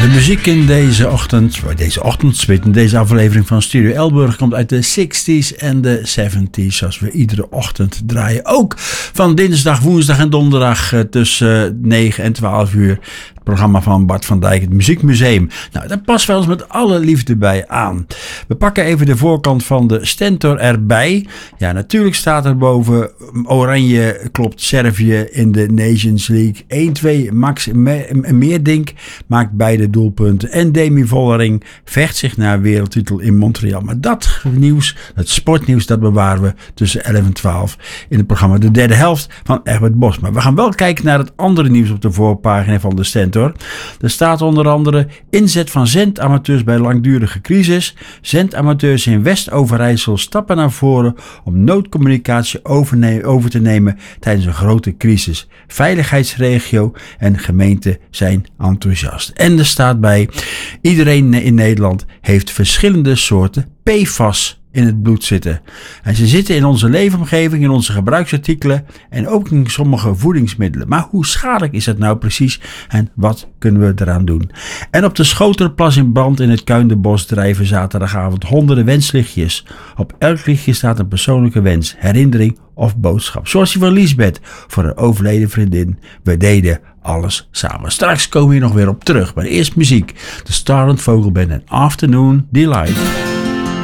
De muziek in deze ochtendspit, in deze aflevering van Studio Elburg komt uit de 60s en de 70s, zoals we iedere ochtend draaien. Ook van dinsdag, woensdag en donderdag tussen 9 en 12 uur. Het programma van Bart van Dijk, het Muziekmuseum. Nou, daar passen we ons met alle liefde bij aan. We pakken even de voorkant van de Stentor erbij. Ja, natuurlijk staat er boven Oranje klopt Servië in de Nations League. 1-2, Max Meerdink maakt beide doelpunten. En Demi Vollering vecht zich naar wereldtitel in Montreal. Maar dat nieuws, het sportnieuws, dat bewaren we tussen 11 en 12 in het programma De Derde Helft van Egbert Bos. Maar we gaan wel kijken naar het andere nieuws op de voorpagina van de Stentor. Er staat onder andere inzet van zendamateurs bij langdurige crisis. Zendamateurs in West-Overijssel stappen naar voren om noodcommunicatie over te nemen tijdens een grote crisis. Veiligheidsregio en gemeente zijn enthousiast. En er staat bij, iedereen in Nederland heeft verschillende soorten PFAS in het bloed zitten. En ze zitten in onze leefomgeving, in onze gebruiksartikelen en ook in sommige voedingsmiddelen. Maar hoe schadelijk is dat nou precies en wat kunnen we eraan doen? En op de Schoterplas in brand in het Kuinderbos drijven zaterdagavond honderden wenslichtjes. Op elk lichtje staat een persoonlijke wens, herinnering of boodschap. Zoals die van Liesbeth voor een overleden vriendin. We deden alles samen. Straks komen we hier nog weer op terug. Maar eerst muziek. De Starland Vogelband en Afternoon Delight.